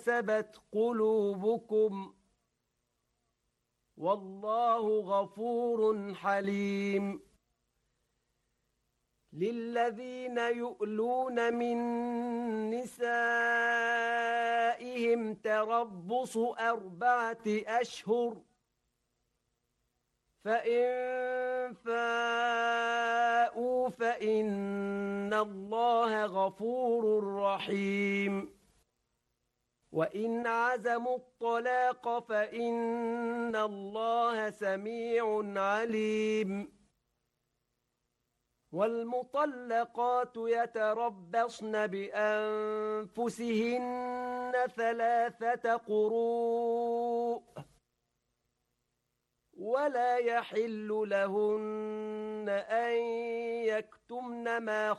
كسبت قلوبكم والله غفور حليم. للذين يؤلون من نسائهم تربص 4 أشهر فإن فاءوا فإن الله غفور رحيم. وإن عزموا الطلاق فإن الله سميع عليم. والمطلقات يتربصن بأنفسهن 3 قروء ولا يحل لهن أن يكتمن ما